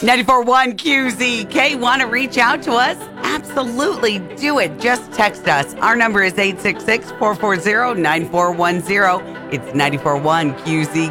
94.1 QZK. Want to reach out to us? Absolutely do it. Just text us. Our number is 866-440-9410. It's 94.1 QZK.